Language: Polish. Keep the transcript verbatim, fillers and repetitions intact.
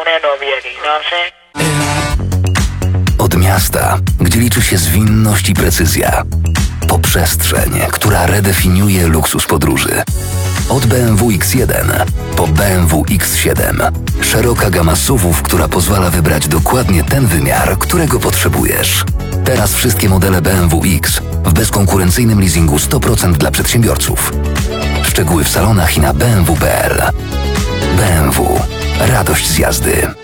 end over yet, you know what I'm saying? Od miasta, gdzie liczy się zwinność i precyzja, po przestrzeń, która redefiniuje luksus podróży. Od B M W X jeden po B M W X siedem. Szeroka gama S U V-ów, która pozwala wybrać dokładnie ten wymiar, którego potrzebujesz. Teraz wszystkie modele B M W X w bezkonkurencyjnym leasingu sto procent dla przedsiębiorców. Szczegóły w salonach i na b m w kropka p l. B M W. Radość z jazdy.